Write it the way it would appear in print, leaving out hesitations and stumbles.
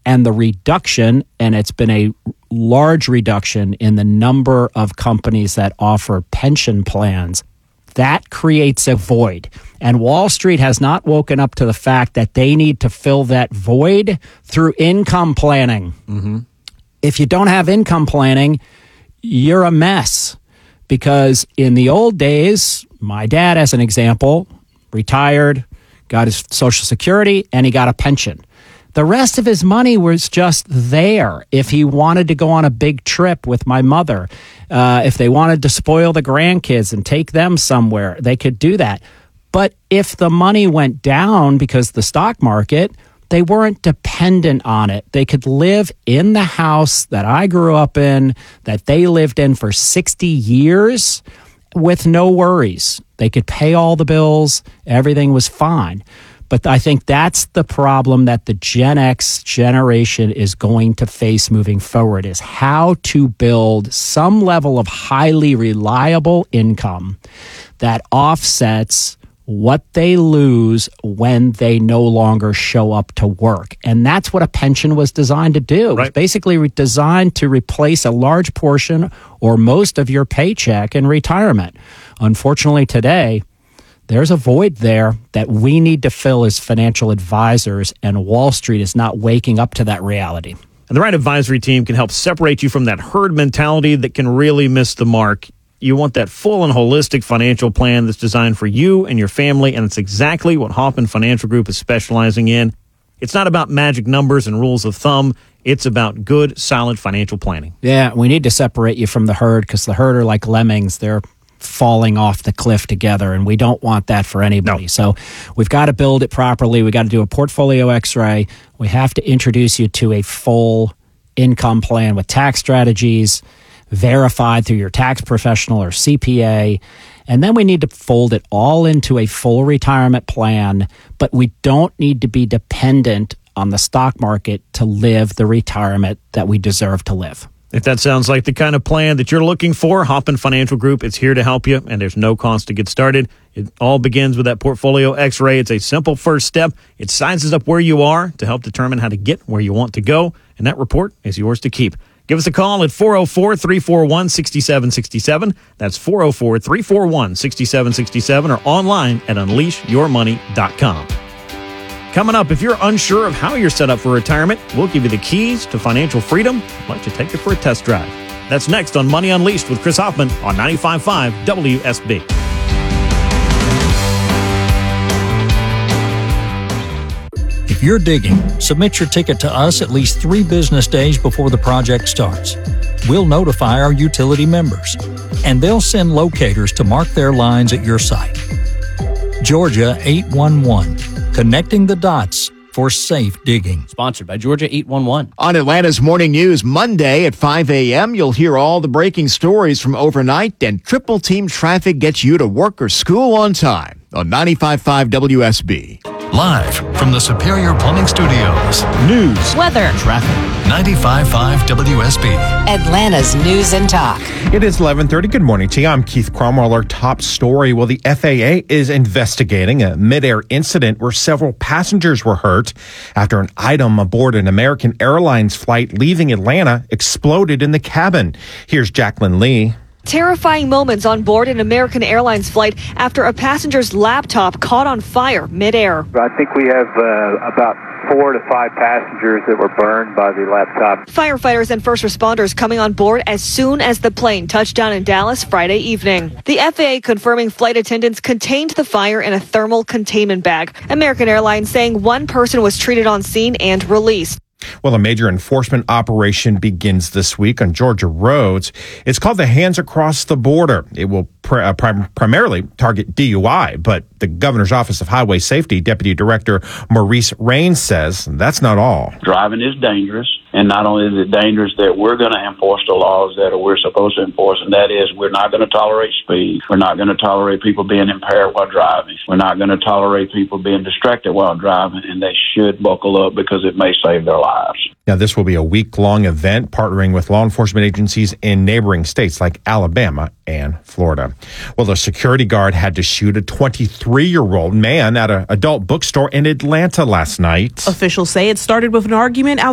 and the reduction, and it's been a large reduction in the number of companies that offer pension plans, that creates a void. And Wall Street has not woken up to the fact that they need to fill that void through income planning. Mm-hmm. If you don't have income planning, you're a mess. Because in the old days, my dad, as an example, retired, got his Social Security, and he got a pension. The rest of his money was just there. If he wanted to go on a big trip with my mother, if they wanted to spoil the grandkids and take them somewhere, they could do that. But if the money went down because the stock market, they weren't dependent on it. They could live in the house that I grew up in, that they lived in for 60 years with no worries. They could pay all the bills. Everything was fine. But I think that's the problem that the Gen X generation is going to face moving forward, is how to build some level of highly reliable income that offsets what they lose when they no longer show up to work. And that's what a pension was designed to do. It was basically designed to replace a large portion or most of your paycheck in retirement. Unfortunately, today, there's a void there that we need to fill as financial advisors, and Wall Street is not waking up to that reality. And the right advisory team can help separate you from that herd mentality that can really miss the mark. You want that full and holistic financial plan that's designed for you and your family, and it's exactly what Hoffman Financial Group is specializing in. It's not about magic numbers and rules of thumb. It's about good, solid financial planning. Yeah, we need to separate you from the herd, because the herd are like lemmings. They're falling off the cliff together, and we don't want that for anybody. No. So we've got to build it properly. We got to do a portfolio x-ray. We have to introduce you to a full income plan with tax strategies verified through your tax professional or CPA. And then we need to fold it all into a full retirement plan, but we don't need to be dependent on the stock market to live the retirement that we deserve to live. If that sounds like the kind of plan that you're looking for, Hoffman Financial Group is here to help you, and there's no cost to get started. It all begins with that portfolio x-ray. It's a simple first step. It sizes up where you are to help determine how to get where you want to go, and that report is yours to keep. Give us a call at 404-341-6767. That's 404-341-6767, or online at unleashyourmoney.com. Coming up, if you're unsure of how you're set up for retirement, we'll give you the keys to financial freedom and let you take it for a test drive. That's next on Money Unleashed with Chris Hoffman on 95.5 WSB. If you're digging, submit your ticket to us at least 3 business days before the project starts. We'll notify our utility members, and they'll send locators to mark their lines at your site. Georgia 811. Connecting the dots for safe digging. Sponsored by Georgia 811. On Atlanta's Morning News Monday at 5 a.m., you'll hear all the breaking stories from overnight, and Triple Team Traffic gets you to work or school on time on 95.5 WSB. Live from the Superior Plumbing Studios. News, weather, traffic. 95.5 WSB. Atlanta's News and Talk. It is 11:30. Good morning to you. I'm Keith Cromwell. Our top story. Well, the FAA is investigating a midair incident where several passengers were hurt after an item aboard an American Airlines flight leaving Atlanta exploded in the cabin. Here's Jacqueline Lee. Terrifying moments on board an American Airlines flight after a passenger's laptop caught on fire midair. I think we have about 4 to 5 passengers that were burned by the laptop. Firefighters and first responders coming on board as soon as the plane touched down in Dallas Friday evening. The FAA confirming flight attendants contained the fire in a thermal containment bag. American Airlines saying one person was treated on scene and released. Well, a major enforcement operation begins this week on Georgia roads. It's called the Hands Across the Border. It will primarily target DUI, but the Governor's Office of Highway Safety Deputy Director Maurice Rains says that's not all. Driving is dangerous, and not only is it dangerous that we're going to enforce the laws that we're supposed to enforce, and that is we're not going to tolerate speed. We're not going to tolerate people being impaired while driving. We're not going to tolerate people being distracted while driving, and they should buckle up because it may save their lives. Now, this will be a week-long event partnering with law enforcement agencies in neighboring states like Alabama and Florida. Well, a security guard had to shoot a 23-year-old man at an adult bookstore in Atlanta last night. Officials say it started with an argument